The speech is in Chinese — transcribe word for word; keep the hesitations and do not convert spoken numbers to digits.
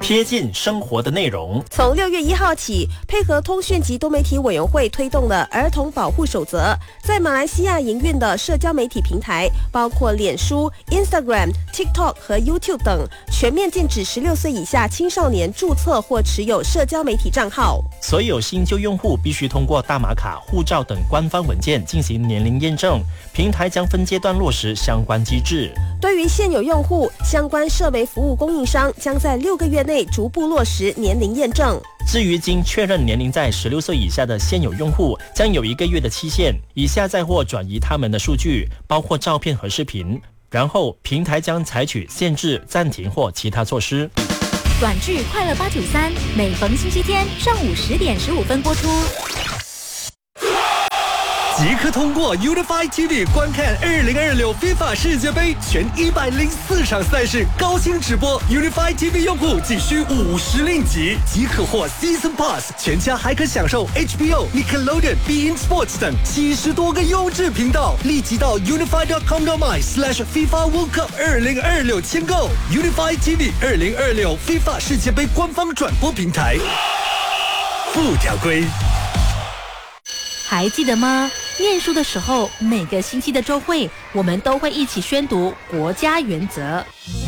贴近生活的内容。 从六月一号起，配合通讯及多媒体委员会推动了儿童保护守则，在马来西亚营运的社交媒体平台，包括脸书、Instagram、TikTok 和 YouTube 等，全面禁止十六岁以下青少年注册或持有社交媒体账号。 所有新旧用户必须通过大马卡、护照等官方文件进行年龄验证，平台将分阶段落实相关机制。 对于现有用户，相关社媒服务供应商将在六个月内逐步落实年龄验证。 至于经确认年龄在十六岁以下的现有用户，将有一个月的期限，以下载或转移他们的数据，包括照片和视频，然后平台将采取限制、暂停或其他措施。 短剧《快乐八九三》每逢星期天上午十点十五分播出。 即刻通过 Unify T V 观看二零二六 FIFA 世界杯全一百零四场赛事高清直播。Unify T V 用户仅需五十令吉即可获 Season Pass， 全家还可享受 H B O、Nickelodeon、beIN Sports 等七十多个优质频道。立即到 unify dot com dot my slash FIFA World Cup 二零二六签购 Unify T V 二零二六 FIFA 世界杯官方转播平台。附条规。 还记得吗？念书的时候，每个星期的周会，我们都会一起宣读国家原则。